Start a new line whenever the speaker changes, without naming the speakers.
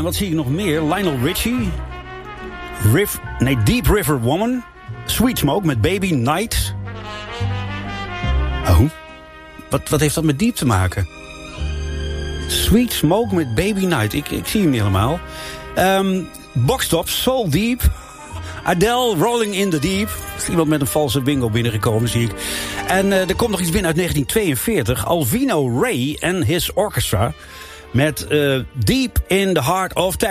En wat zie ik nog meer? Lionel Richie. Deep River Woman. Sweet Smoke met Baby Night. Oh. Wat heeft dat met Deep te maken? Sweet Smoke met Baby Night. Ik zie hem niet helemaal. Box Tops, Soul Deep. Adele, Rolling in the Deep. Er is iemand met een valse bingo binnengekomen, zie ik. En er komt nog iets binnen uit 1942. Alvino Ray en His Orchestra. Met Deep in the Heart of Texas.